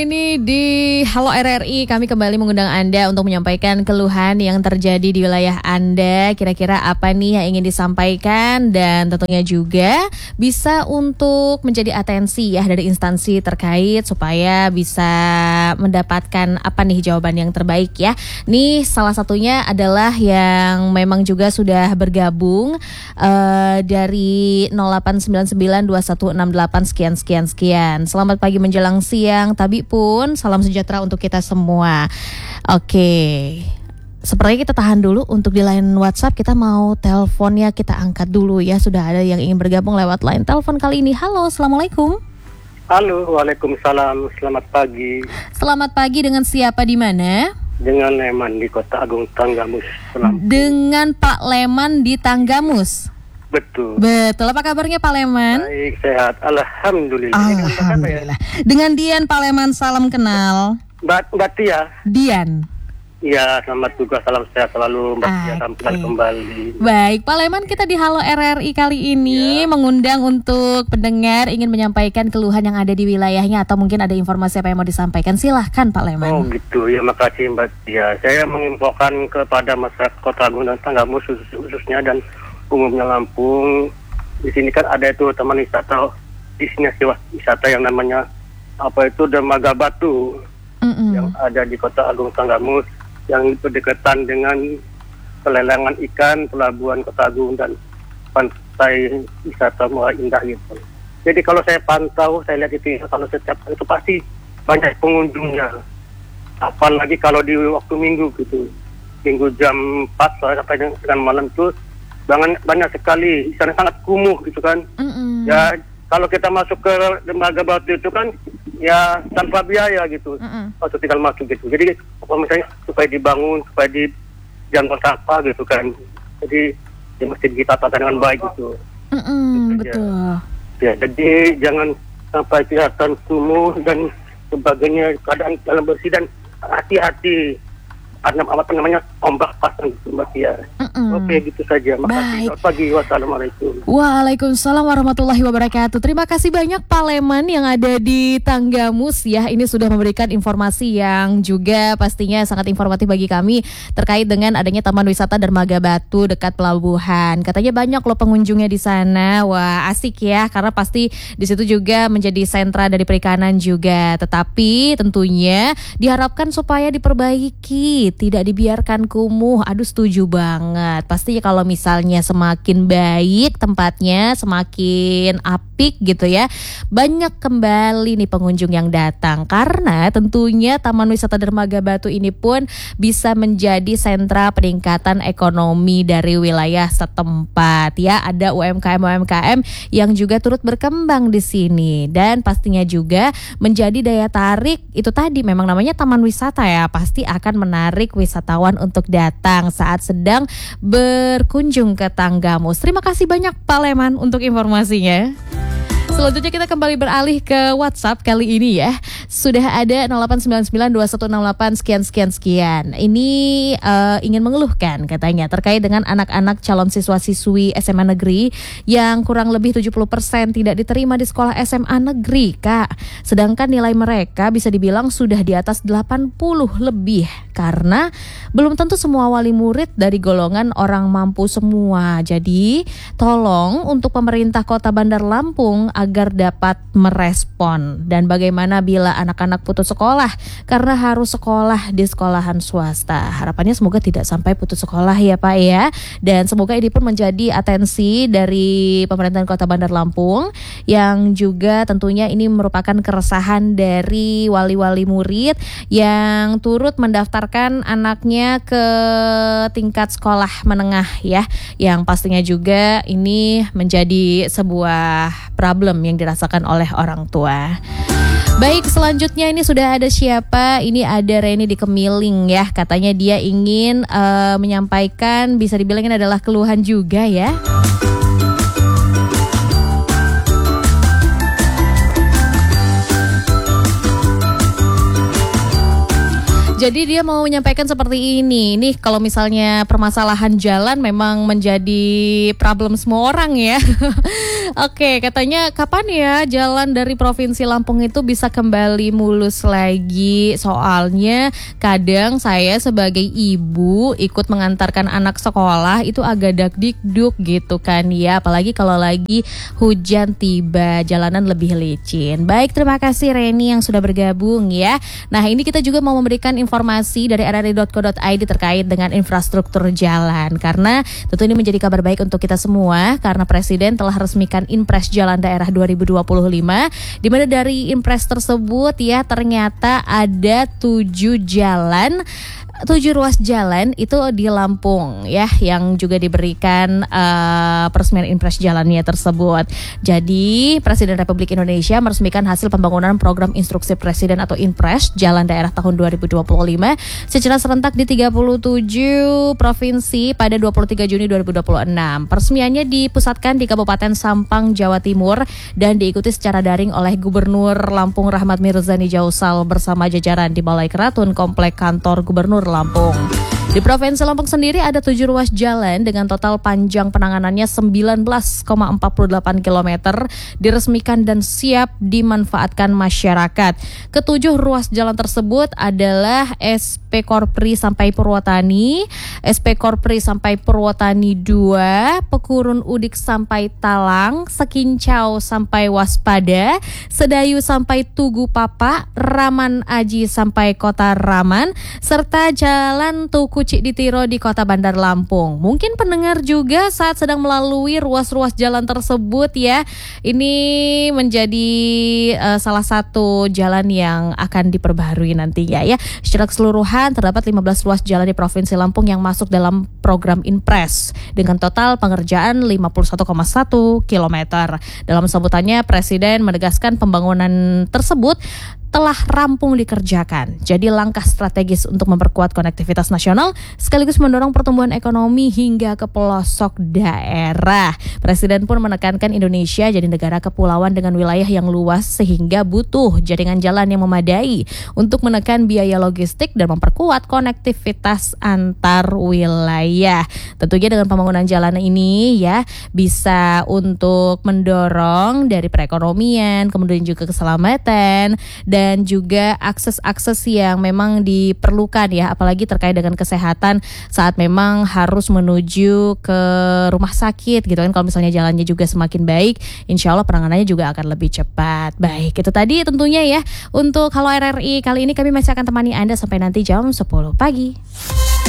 Ini di Halo RRI kami kembali mengundang Anda untuk menyampaikan keluhan yang terjadi di wilayah Anda. Kira-kira apa nih yang ingin disampaikan, dan tentunya juga bisa untuk menjadi atensi ya dari instansi terkait supaya bisa mendapatkan apa nih jawaban yang terbaik ya. Nih salah satunya adalah yang memang juga sudah bergabung dari 08992168 sekian. Selamat pagi menjelang siang Tabi pun, salam sejahtera untuk kita semua. Oke, sepertinya kita tahan dulu untuk di line WhatsApp. Kita mau teleponnya kita angkat dulu ya. Sudah ada yang ingin bergabung lewat line telepon kali ini. Halo, assalamualaikum. Halo, waalaikumsalam. Selamat pagi. Selamat pagi, dengan siapa di mana? Dengan Leman di Kota Agung Tanggamus. Dengan Pak Leman di Tanggamus. Betul. Apa kabarnya Pak Leman? Baik, sehat. Alhamdulillah. Alhamdulillah. Dengan Dian Pak Leman, salam kenal. Mbak Tia. Dian. Iya, selamat juga, salam sehat selalu Mbak Tia, sampaikan kembali. Baik, Pak Leman, kita di Halo RRI kali ini mengundang untuk pendengar ingin menyampaikan keluhan yang ada di wilayahnya atau mungkin ada informasi apa yang mau disampaikan. Silahkan Pak Leman. Oh gitu, ya makasih Mbak Tia. Saya menginfokan kepada masyarakat Kota Agung dan Tanggamus khususnya dan umumnya Lampung. Di sini kan ada itu taman wisata, destinasi wisata yang namanya Dermaga Batu, yang ada di Kota Agung Tanggamus, yang berdekatan dengan pelelangan ikan, pelabuhan Kota Agung dan pantai wisata Muara Indah gitu. Jadi kalau saya pantau, saya lihat itu kalau setiap hari itu pasti banyak pengunjungnya. Apalagi kalau di waktu minggu gitu, minggu jam 4 sore sampai dengan malam itu banyak sekali, sana sangat kumuh gitu kan. Ya kalau kita masuk ke Dermaga Batu itu kan ya tanpa biaya gitu, atau tinggal masuk gitu. Jadi misalnya supaya dibangun, supaya dijangkau sampah gitu kan. Jadi ya mesti ditata dengan baik gitu. Betul. Ya jadi jangan sampai kelihatan kumuh dan sebagainya, keadaan dalam bersih dan hati-hati. Ombak pasang gitu Mbak Tia. Oke, gitu saja. Makasih. Selamat pagi. Wassalamualaikum. Waalaikumsalam warahmatullahi wabarakatuh. Terima kasih banyak Pak Leman yang ada di Tanggamus ya. Ini sudah memberikan informasi yang juga pastinya sangat informatif bagi kami terkait dengan adanya Taman Wisata Dermaga Batu dekat pelabuhan. Katanya banyak loh pengunjungnya di sana. Wah, asik ya, karena pasti di situ juga menjadi sentra dari perikanan juga. Tetapi tentunya diharapkan supaya diperbaiki, tidak dibiarkan kumuh. Aduh, setuju banget. Pastinya kalau misalnya semakin baik tempatnya, semakin apik gitu ya, banyak kembali nih pengunjung yang datang. Karena tentunya Taman Wisata Dermaga Batu ini pun bisa menjadi sentra peningkatan ekonomi dari wilayah setempat ya. Ada UMKM yang juga turut berkembang di sini, dan pastinya juga menjadi daya tarik. Itu tadi memang namanya taman wisata ya, pasti akan menarik wisatawan untuk datang saat sedang berkunjung ke Tanggamus. Terima kasih banyak Pak Leman untuk informasinya. Selanjutnya kita kembali beralih ke WhatsApp kali ini ya. Sudah ada 08992168 sekian. Ini ingin mengeluhkan katanya terkait dengan anak-anak calon siswa-siswi SMA negeri yang kurang lebih 70% tidak diterima di sekolah SMA negeri, Kak. Sedangkan nilai mereka bisa dibilang sudah di atas 80 lebih, karena belum tentu semua wali murid dari golongan orang mampu semua. Jadi tolong untuk pemerintah Kota Bandar Lampung agar dapat merespon. Dan bagaimana bila anak-anak putus sekolah karena harus sekolah di sekolahan swasta. Harapannya semoga tidak sampai putus sekolah ya Pak ya. Dan semoga ini pun menjadi atensi dari pemerintahan Kota Bandar Lampung, yang juga tentunya ini merupakan keresahan dari wali-wali murid yang turut mendaftarkan anaknya ke tingkat sekolah menengah ya, yang pastinya juga ini menjadi sebuah problem yang dirasakan oleh orang tua. Baik, selanjutnya ini sudah ada siapa? Ini ada Reni di Kemiling ya. Katanya dia ingin menyampaikan, bisa dibilang ini adalah keluhan juga ya. Jadi dia mau menyampaikan seperti ini. Nih kalau misalnya permasalahan jalan memang menjadi problem semua orang ya. Oke, katanya kapan ya jalan dari Provinsi Lampung itu bisa kembali mulus lagi? Soalnya kadang saya sebagai ibu ikut mengantarkan anak sekolah itu agak dakdikduk gitu kan ya. Apalagi kalau lagi hujan tiba, jalanan lebih licin. Baik, terima kasih Reni yang sudah bergabung ya. Nah, ini kita juga mau memberikan informasi dari rri.co.id terkait dengan infrastruktur jalan. Karena tentu ini menjadi kabar baik untuk kita semua karena Presiden telah resmikan Impres Jalan Daerah 2025, di mana dari Impres tersebut ya ternyata ada 7 ruas jalan itu di Lampung ya yang juga diberikan peresmian Impres jalannya tersebut. Jadi Presiden Republik Indonesia meresmikan hasil pembangunan program instruksi Presiden atau Impres Jalan Daerah tahun 2025 secara serentak di 37 provinsi pada 23 Juni 2026. Peresmiannya dipusatkan di Kabupaten Sampang, Jawa Timur dan diikuti secara daring oleh Gubernur Lampung Rahmat Mirzani Jausal bersama jajaran di Balai Keratun Komplek Kantor Gubernur Lampung. Di Provinsi Lampung sendiri ada 7 ruas jalan dengan total panjang penanganannya 19,48 km diresmikan dan siap dimanfaatkan masyarakat. Ketujuh ruas jalan tersebut adalah SP Korpri sampai Purwotani, SP Korpri sampai Purwotani 2, Pekurun Udik sampai Talang, Sekincau sampai Waspada, Sedayu sampai Tugu Papa, Raman Aji sampai Kota Raman, serta Jalan Tuku Cikditiro di Kota Bandar Lampung. Mungkin pendengar juga saat sedang melalui ruas-ruas jalan tersebut ya, ini menjadi salah satu jalan yang akan diperbaharui nantinya ya. Secara keseluruhan terdapat 15 ruas jalan di Provinsi Lampung yang masuk dalam program Impres dengan total pengerjaan 51,1 km. Dalam sambutannya Presiden menegaskan pembangunan tersebut telah rampung dikerjakan. Jadi langkah strategis untuk memperkuat konektivitas nasional sekaligus mendorong pertumbuhan ekonomi hingga ke pelosok daerah. Presiden pun menekankan Indonesia jadi negara kepulauan dengan wilayah yang luas sehingga butuh jaringan jalan yang memadai untuk menekan biaya logistik dan memperkuat konektivitas antar wilayah. Tentunya dengan pembangunan jalan ini ya bisa untuk mendorong dari perekonomian, kemudian juga keselamatan dan juga akses-akses yang memang diperlukan ya, apalagi terkait dengan kesehatan saat memang harus menuju ke rumah sakit gitu kan. Kalau misalnya jalannya juga semakin baik, insya Allah penanganannya juga akan lebih cepat. Baik, itu tadi tentunya ya untuk Halo RRI kali ini kami masih akan temani Anda sampai nanti jam 10 pagi.